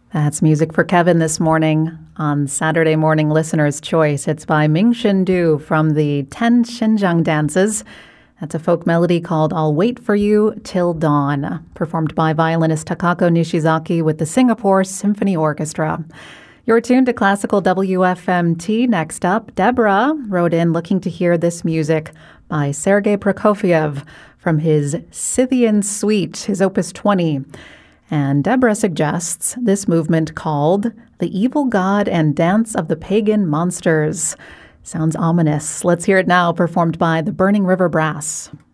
That's music for Kevin this morning on Saturday Morning Listener's Choice. It's by Ming-Shin Du from the Ten Xinjiang Dances. That's a folk melody called I'll Wait for You Till Dawn, performed by violinist Takako Nishizaki with the Singapore Symphony Orchestra. You're tuned to Classical WFMT. Next up, Deborah wrote in looking to hear this music by Sergei Prokofiev from his Scythian Suite, his Opus 20. And Deborah suggests this movement called The Evil God and Dance of the Pagan Monsters. Sounds ominous. Let's hear it now, performed by the Burning River Brass.